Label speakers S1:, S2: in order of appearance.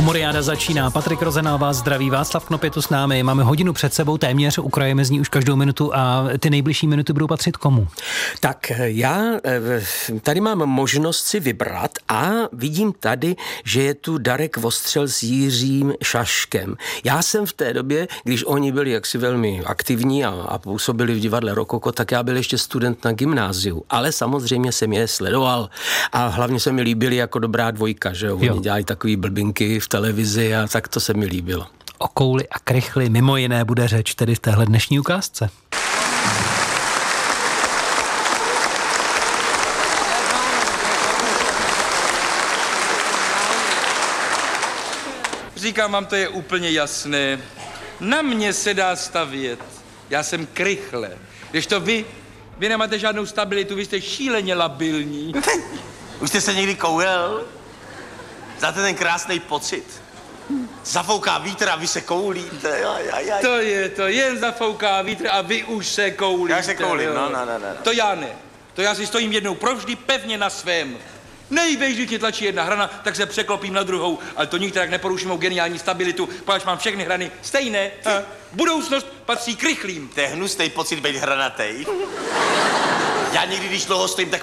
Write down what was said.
S1: Humoriáda začíná. Patrik Rozená vás zdraví, Václav Knop je tu s námi. Máme hodinu před sebou téměř, ukrajeme z ní už každou minutu a ty nejbližší minuty budou patřit komu?
S2: Tak já tady mám možnost si vybrat a vidím tady, že je tu Darek Vostřel s Jiřím Šaškem. Já jsem v té době, když oni byli jaksi velmi aktivní a působili v divadle Rokoko, tak já byl ještě student na gymnáziu, ale samozřejmě jsem je sledoval a hlavně se mi líbili jako dobrá dvojka, že jo? Oni dělají takový blbinky v televizi a tak to se mi líbilo.
S1: O kouli a krychli mimo jiné bude řeč tedy v téhle dnešní ukázce.
S3: Říkám vám, to je úplně jasné. Na mě se dá stavět. Já jsem krychle. Kdežto vy nemáte žádnou stabilitu, vy jste šíleně labilní.
S4: Už jste se někdy koulel? Znáte ten krásný pocit? Zafouká vítr a vy se koulíte.
S3: To jen zafouká vítr a vy už se koulíte.
S4: Já se koulím, no.
S3: To já ne. To já si stojím jednou provždy pevně na svém. Nejbejž, když mě tlačí jedna hrana, tak se překlopím na druhou, ale to nikterak neporuší mou geniální stabilitu, protože mám všechny hrany stejné. Budoucnost patří krychlým.
S4: To je hnusný pocit být hranatej. Já někdy, když dlouho stojím, tak